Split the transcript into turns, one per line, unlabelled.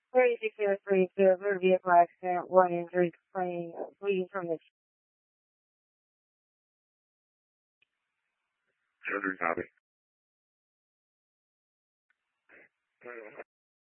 3603 to motor vehicle accident, one injury, claim bleeding from the...
Surgery copy.